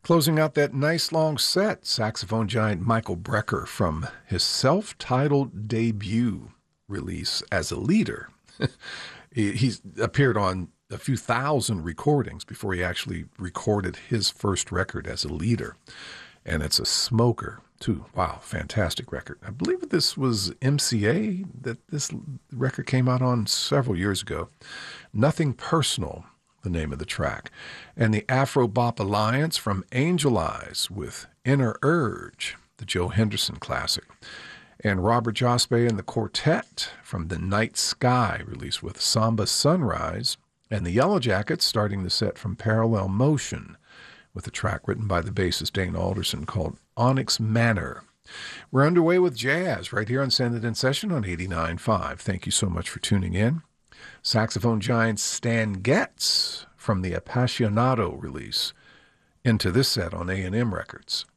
Closing out that nice long set, saxophone giant Michael Brecker from his self-titled debut release as a leader. He's appeared on a few thousand recordings before he actually recorded his first record as a leader. And it's a smoker, too. Wow, fantastic record. I believe this was MCA that this record came out on several years ago. Nothing Personal, the name of the track. And the Afro Bop Alliance from Angel Eyes with Inner Urge, the Joe Henderson classic. And Robert Jospe and the Quartet from the Night Sky release with Samba Sunrise. And the Yellow Jackets starting the set from Parallel Motion with a track written by the bassist Dane Alderson called Onyx Manor. We're underway with jazz right here on Send It In Session on 89.5. Thank you so much for tuning in. Saxophone giant Stan Getz from the Appassionato release into this set on A&M Records.